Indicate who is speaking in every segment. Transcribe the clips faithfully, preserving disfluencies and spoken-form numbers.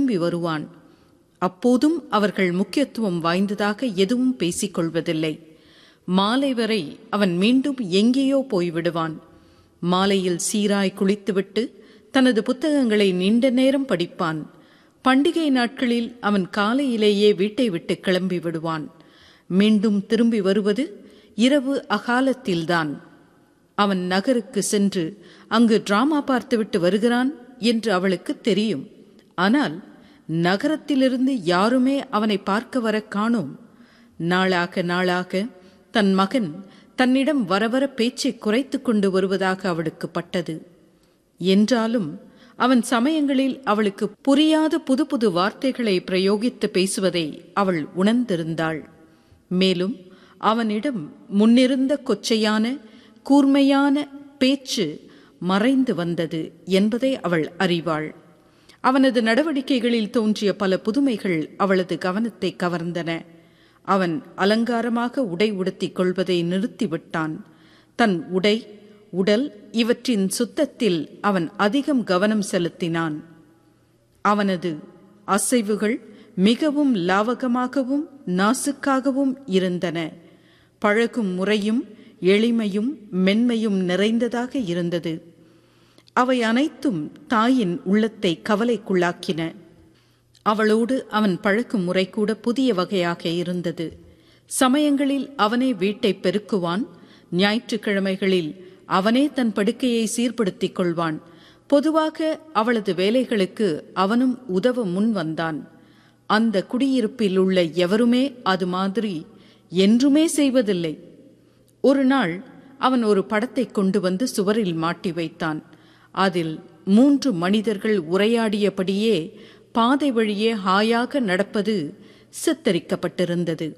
Speaker 1: திரும்பி வருவான். அப்போதும் அவர்கள் முக்கியத்துவம் வாய்ந்ததாக எதுவும் பேசிக்கொள்வதில்லை. மாலை வரை அவன் மீண்டும் எங்கேயோ போய்விடுவான். மாலையில் சீராய் குளித்துவிட்டு தனது புத்தகங்களை நீண்ட நேரம் படிப்பான். பண்டிகை நாட்களில் அவன் காலையிலேயே வீட்டை விட்டு கிளம்பி விடுவான். மீண்டும் திரும்பி வருவது இரவு அகாலத்தில்தான். அவன் நகருக்கு சென்று அங்கு டிராமா பார்த்துவிட்டு வருகிறான் என்று அவளுக்கு தெரியும். ஆனால் நகரத்திலிருந்து யாருமே அவனை பார்க்க வர காணோம். நாளாக நாளாக தன் மகன் தன்னிடம் வரவர பேச்சை குறைத்து கொண்டு வருவதாக அவளுக்கு பட்டது. என்றாலும் அவன் சமயங்களில் அவளுக்கு புரியாத புது புது வார்த்தைகளை பிரயோகித்து பேசுவதை அவள் உணர்ந்திருந்தாள். மேலும் அவனிடம் முன்னிருந்த கொச்சையான கூர்மையான பேச்சு மறைந்து வந்தது என்பதை அவள் அறிவாள். அவனது நடவடிக்கைகளில் தோன்றிய பல புதுமைகள் அவளது கவனத்தை கவர்ந்தன. அவன் அலங்காரமாக உடை உடுத்திக் கொள்வதை நிறுத்திவிட்டான். தன் உடை, உடல் இவற்றின் சுத்தத்தில் அவன் அதிகம் கவனம் செலுத்தினான். அவனது அசைவுகள் மிகவும் லாவகமாகவும் நாசுக்காகவும் இருந்தன. பழகும் முறையும் எளிமையும் மென்மையும் நிறைந்ததாக இருந்தது. அவை அனைத்தும் தாயின் உள்ளத்தை கவலைக்குள்ளாக்கின. அவளோடு அவன் பழக்கும் முறை கூட புதிய வகையாக இருந்தது. சமயங்களில் அவனே வீட்டை பெருக்குவான். ஞாயிற்றுக்கிழமைகளில் அவனே தன் படுக்கையை சீர்படுத்திக் கொள்வான். பொதுவாக அவளது வேலைகளுக்கு அவனும் உதவ முன் வந்தான். அந்த குடியிருப்பில் உள்ள எவருமே அது மாதிரி என்றுமே செய்வதில்லை. ஒரு நாள் அவன் ஒரு படத்தை கொண்டு வந்து சுவரில் மாட்டி வைத்தான். அதில் மூன்று மனிதர்கள் உரையாடியபடியே பாதை வழியே ஹாயாக நடப்பது சித்தரிக்கப்பட்டிருந்தது.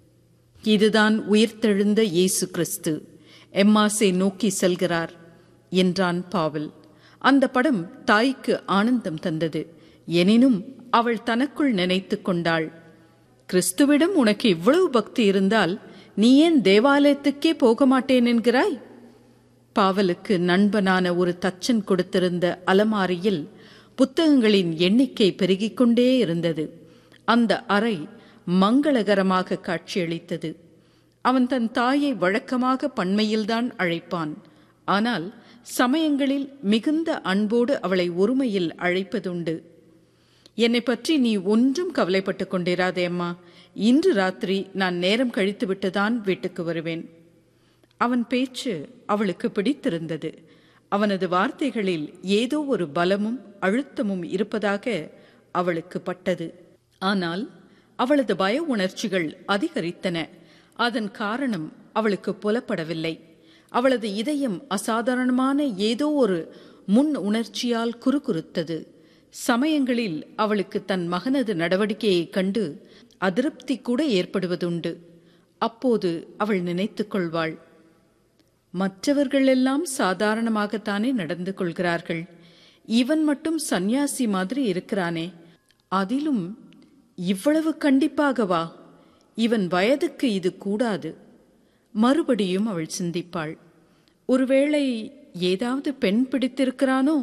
Speaker 1: இதுதான் உயிர்த்தெழுந்த இயேசு கிறிஸ்து எம்மாசை நோக்கி செல்கிறார் என்றான் பாவல். அந்த படம் தாய்க்கு ஆனந்தம் தந்தது. எனினும் அவள் தனக்குள் நினைத்து கொண்டாள், கிறிஸ்துவிடம் உனக்கு இவ்வளவு பக்தி இருந்தால் நீ ஏன் தேவாலயத்துக்கே போக மாட்டேன் என்கிறாய்? பாவலுக்கு நண்பனான ஒரு தச்சன் கொடுத்திருந்த அலமாரியில் புத்தகங்களின் எண்ணிக்கை பெருகிக் கொண்டே இருந்தது. அந்த அறை மங்களகரமாக காட்சியளித்தது. அவன் தன் தாயை வழக்கமாக பன்மையில்தான் அழைப்பான். ஆனால் சமயங்களில் மிகுந்த அன்போடு அவளை ஒருமையில் அழைப்பதுண்டு. என்னை பற்றி நீ ஒன்றும் கவலைப்பட்டுக் கொண்டிராதே அம்மா. இன்று ராத்திரி நான் நேரம் கழித்துவிட்டுதான் வீட்டுக்கு வருவேன். அவன் பேச்சு அவளுக்கு பிடித்திருந்தது. அவனது வார்த்தைகளில் ஏதோ ஒரு பலமும் அழுத்தமும் இருப்பதாக அவளுக்கு பட்டது. ஆனால் அவளது பய உணர்ச்சிகள் அதிகரித்தன. அதன் காரணம் அவளுக்கு புலப்படவில்லை. அவளது இதயம் அசாதாரணமான ஏதோ ஒரு முன் உணர்ச்சியால் குறுகுறுத்தது. சமயங்களில் அவளுக்கு தன் மகனது நடவடிக்கையை கண்டு அதிருப்தி கூட ஏற்படுவதுண்டு. அப்போது அவள் நினைத்துக் கொள்வாள், மற்றவர்கள் எல்லாம் சாதாரணமாகத்தானே நடந்து கொள்கிறார்கள், இவன் மட்டும் சந்நியாசி மாதிரி இருக்கிறானே, அதிலும் இவ்வளவு கண்டிப்பாகவா? இவன் வயதுக்கு இது கூடாது. மறுபடியும் அவள் சிந்திப்பாள், ஒருவேளை ஏதாவது பெண் பிடித்திருக்கிறானோ?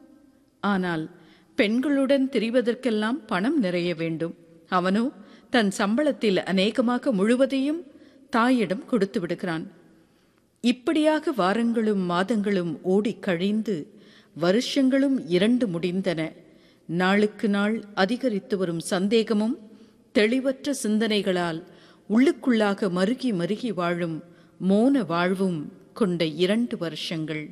Speaker 1: ஆனால் பெண்களுடன் திரிவதற்கெல்லாம் பணம் நிறைய வேண்டும். அவனோ தன் சம்பளத்தில் அநேகமாக முழுவதையும் தாயிடம் கொடுத்து விடுகிறான். இப்படியாக வாரங்களும் மாதங்களும் ஓடி கழிந்து வருஷங்களும் இரண்டு முடிந்தன. நாளுக்கு நாள் அதிகரித்து வரும் சந்தேகமும் தெளிவற்ற சிந்தனைகளால் உள்ளுக்குள்ளாக மருகி மருகி வாழும் மோன வாழ்வும் கொண்ட இரண்டு வருஷங்கள்.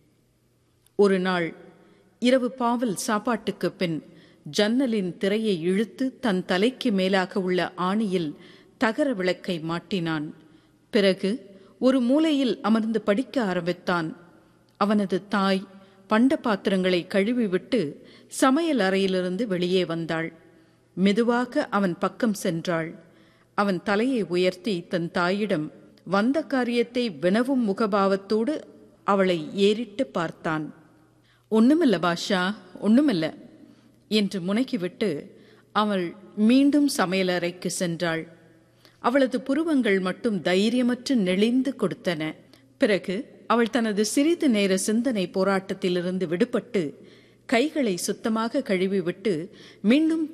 Speaker 1: ஒரு நாள் இரவு பாவல் சாப்பாட்டுக்கு பின் ஜன்னலின் திரையை இழுத்து தன் தலைக்கு மேலாக உள்ள ஆணியில் தகர விளக்கை மாட்டினான். பிறகு ஒரு மூலையில் அமர்ந்து படிக்க ஆரம்பித்தான். அவனது தாய் பண்ட பாத்திரங்களை கழுவிவிட்டு சமையல் அறையிலிருந்து வெளியே வந்தாள். மெதுவாக அவன் பக்கம் சென்றாள். அவன் தலையை உயர்த்தி தன் தாயிடம் வந்த காரியத்தை வினவும் முகபாவத்தோடு அவளை ஏறிட்டு பார்த்தான். ஒண்ணுமில்ல பாஷா, ஒண்ணுமில்ல என்று முனக்கிவிட்டு அவள் மீண்டும் சமையலறைக்கு சென்றாள். அவளது புருவங்கள் மட்டும் தைரியமற்று நெளிந்து கொடுத்தன. பிறகு அவள் தனது சிறிது நேர சிந்தனை போராட்டத்திலிருந்து விடுபட்டு கைகளை சுத்தமாக கழுவிவிட்டு மீண்டும்